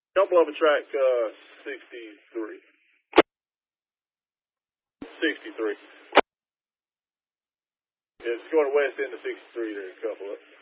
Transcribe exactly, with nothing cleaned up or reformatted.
Couple of them track uh, sixty-three. sixty-three. Yeah, it's going west into sixty-three. There's a couple of